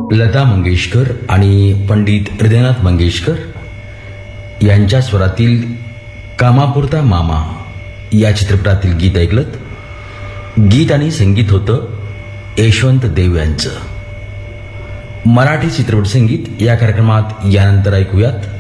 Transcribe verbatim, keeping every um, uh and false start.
लता मंगेशकर आणि पंडित हृदयनाथ मंगेशकर यांच्या स्वरातील कामापुरता मामा या चित्रपटातील गीत ऐकलत. गीत आणि संगीत होतं यशवंत देव यांचं. मराठी चित्रपट संगीत या कार्यक्रमात यानंतर ऐकूयात